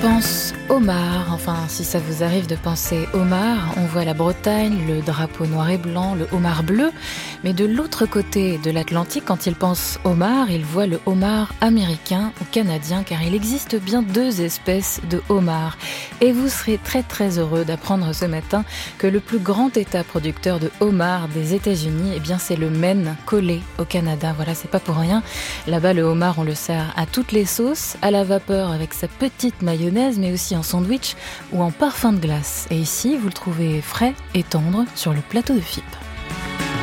pense homard, enfin si ça vous arrive de penser homard, on voit la Bretagne, le drapeau noir et blanc, le homard bleu, mais de l'autre côté de l'Atlantique, quand il pense homard, il voit le homard américain ou canadien, car il existe bien deux espèces de homards. Et vous serez très très heureux d'apprendre ce matin que le plus grand état producteur de homards des États-Unis, eh bien c'est le Maine, collé au Canada. Voilà, c'est pas pour rien. Là-bas, le homard, on le sert à toutes les sauces, à la vapeur avec sa petite mayonnaise, mais aussi en sandwich ou en parfum de glace. Et ici, vous le trouvez frais et tendre sur le plateau de Fippe.